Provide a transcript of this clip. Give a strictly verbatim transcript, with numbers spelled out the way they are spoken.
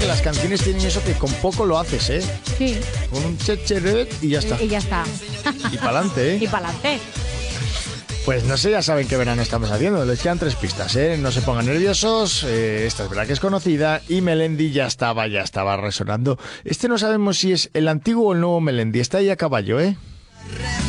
que las canciones tienen eso que con poco lo haces, ¿eh? Sí. Con un checheret y ya está. Y ya está. Y pa'lante, ¿eh? Y pa'lante. Pues no sé, ya saben qué verano estamos haciendo. Les quedan tres pistas, ¿eh? No se pongan nerviosos. Eh, esta es verdad que es conocida. Y Melendi ya estaba, ya estaba resonando. Este no sabemos si es el antiguo o el nuevo Melendi. Está ahí a caballo, ¿eh?